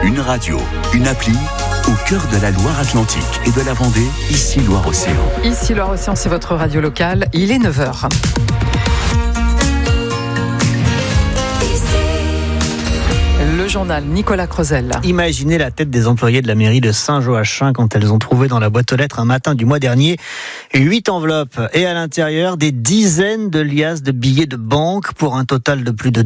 Une radio, une appli, au cœur de la Loire-Atlantique et de la Vendée, ici Loire-Océan. Ici Loire-Océan, c'est votre radio locale. Il est 9h. Le journal Nicolas Creusel. Imaginez la tête des employés de la mairie de Saint-Joachim quand elles ont trouvé dans la boîte aux lettres un matin du mois dernier 8 enveloppes et à l'intérieur des dizaines de liasses de billets de banque pour un total de plus de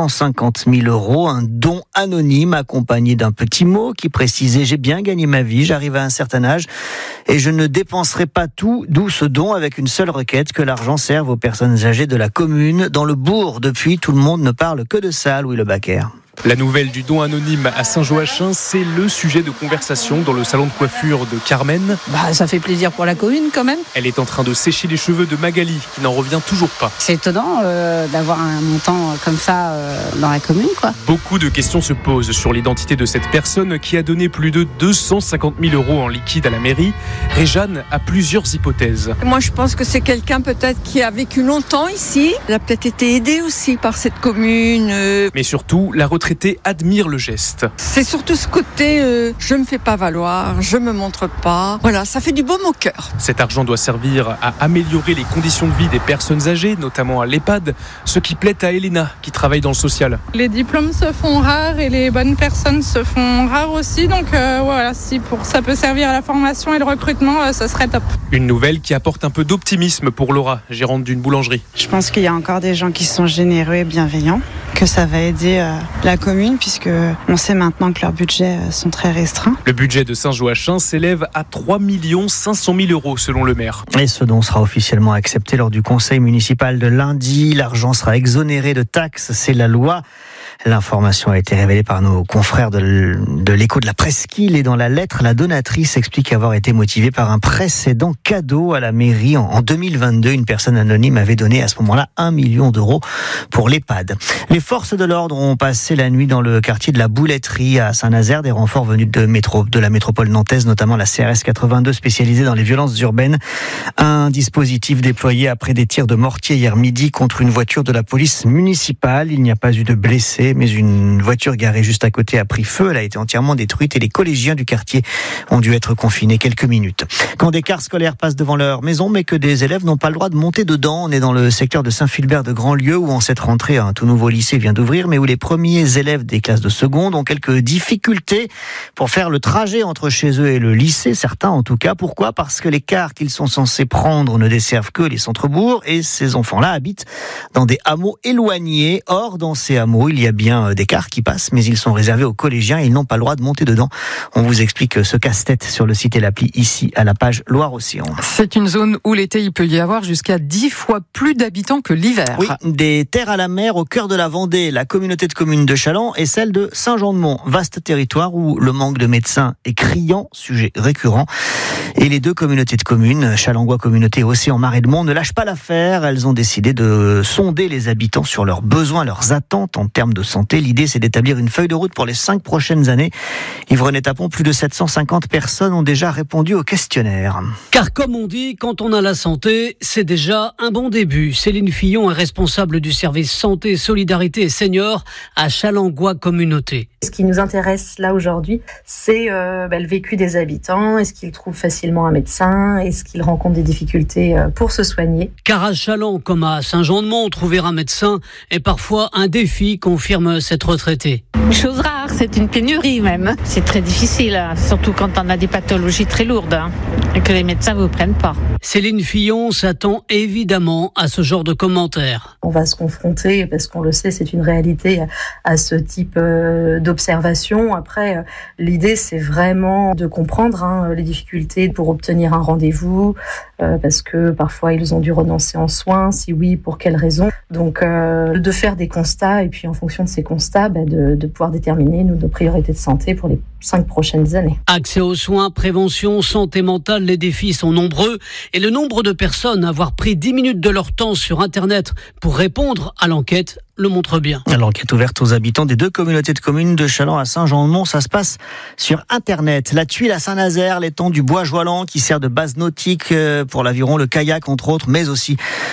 250 000 €. Un don anonyme accompagné d'un petit mot qui précisait « J'ai bien gagné ma vie, j'arrive à un certain âge et je ne dépenserai pas tout », d'où ce don avec une seule requête, que l'argent serve aux personnes âgées de la commune. Dans le bourg, depuis, tout le monde ne parle que de ça, Louis Le Baquer. La nouvelle du don anonyme à Saint-Joachim, c'est le sujet de conversation dans le salon de coiffure de Carmen. Ça fait plaisir pour la commune quand même. Elle est en train de sécher les cheveux de Magali, qui n'en revient toujours pas. C'est étonnant d'avoir un montant comme ça dans la commune, quoi. Beaucoup de questions se posent sur l'identité de cette personne qui a donné plus de 250 000 € en liquide à la mairie. Réjeanne a plusieurs hypothèses. Moi, je pense que c'est quelqu'un peut-être qui a vécu longtemps ici. Il a peut-être été aidé aussi par cette commune. Mais surtout, la retraitée admire le geste. C'est surtout ce côté je me fais pas valoir, je me montre pas. Voilà, ça fait du baume au cœur. Cet argent doit servir à améliorer les conditions de vie des personnes âgées, notamment à l'EHPAD, ce qui plaît à Elena, qui travaille dans le social. Les diplômes se font rares et les bonnes personnes se font rares aussi. Donc voilà, si ça peut servir à la formation et le recrutement, ça serait top. Une nouvelle qui apporte un peu d'optimisme pour Laura, gérante d'une boulangerie. Je pense qu'il y a encore des gens qui sont généreux et bienveillants, que ça va aider la commune, puisque on sait maintenant que leurs budgets sont très restreints. Le budget de Saint-Joachim s'élève à 3 500 000 € selon le maire. Et ce don sera officiellement accepté lors du conseil municipal de lundi. L'argent sera exonéré de taxes, c'est la loi. L'information a été révélée par nos confrères de l'écho de la Presqu'île, et dans la lettre, la donatrice explique avoir été motivée par un précédent cadeau à la mairie. En 2022, une personne anonyme avait donné à ce moment-là 1 million € pour l'EHPAD. Les forces de l'ordre ont passé la nuit dans le quartier de la Bouletterie à Saint-Nazaire. Des renforts venus de la métropole nantaise, notamment la CRS 82 spécialisée dans les violences urbaines. Un dispositif déployé après des tirs de mortier hier midi contre une voiture de la police municipale. Il n'y a pas eu de blessés, mais une voiture garée juste à côté a pris feu. Elle a été entièrement détruite et les collégiens du quartier ont dû être confinés quelques minutes. Quand des cars scolaires passent devant leur maison, mais que des élèves n'ont pas le droit de monter dedans, on est dans le secteur de Saint-Philbert de Grandlieu, où en cette rentrée, un tout nouveau lycée vient d'ouvrir, mais où les premiers élèves des classes de seconde ont quelques difficultés pour faire le trajet entre chez eux et le lycée, certains en tout cas. Pourquoi ? Parce que les cars qu'ils sont censés prendre ne desservent que les centres-bourgs, et ces enfants-là habitent dans des hameaux éloignés. Or, dans ces hameaux, il y a bien des cars qui passent, mais ils sont réservés aux collégiens et ils n'ont pas le droit de monter dedans. On vous explique ce casse-tête sur le site et l'appli ici à la page Loire-Océan. C'est une zone où l'été, il peut y avoir jusqu'à 10 fois plus d'habitants que l'hiver. Oui, des terres à la mer au cœur de la Vendée, la communauté de communes de Chaland et celle de Saint-Jean-de-Mont. Vaste territoire où le manque de médecins est criant, sujet récurrent. Et les deux communautés de communes, Chalangois Communauté et Océan Marais de Mont, ne lâchent pas l'affaire. Elles ont décidé de sonder les habitants sur leurs besoins, leurs attentes en termes de santé. L'idée, c'est d'établir une feuille de route pour les 5 prochaines années. Yvrenet-Tapon, plus de 750 personnes ont déjà répondu au questionnaire. Car comme on dit, quand on a la santé, c'est déjà un bon début. Céline Fillon est responsable du service santé, solidarité et seniors à Chalangois Communauté. Ce qui nous intéresse là aujourd'hui, c'est le vécu des habitants. Est-ce qu'ils trouvent facilement un médecin ? Est-ce qu'ils rencontrent des difficultés pour se soigner ? Car à Chaland, comme à Saint-Jean-de-Mont, trouver un médecin est parfois un défi, confirme cette retraitée. Une chose rare, c'est une pénurie même. C'est très difficile, surtout quand on a des pathologies très lourdes et que les médecins ne vous prennent pas. Céline Fillon s'attend évidemment à ce genre de commentaires. On va se confronter, parce qu'on le sait, c'est une réalité, à ce type d'observation. Après, l'idée, c'est vraiment de comprendre les difficultés pour obtenir un rendez-vous, parce que parfois, ils ont dû renoncer en soins. Si oui, pour quelles raisons ? Donc, de faire des constats, et puis en fonction de ces constats, de pouvoir déterminer nos priorités de santé pour les 5 prochaines années. Accès aux soins, prévention, santé mentale, les défis sont nombreux et le nombre de personnes à avoir pris 10 minutes de leur temps sur Internet pour répondre à l'enquête le montre bien. L'enquête ouverte aux habitants des deux communautés de communes de Chaland à Saint-Jean-de-Mont, ça se passe sur Internet. La Tuile à Saint-Nazaire, l'étang du Bois-Joalan qui sert de base nautique pour l'aviron, le kayak entre autres, mais aussi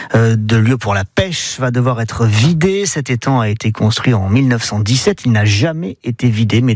de lieu pour la pêche, va devoir être vidé. Cet étang a été construit en 1917, il n'a jamais été vidé, mais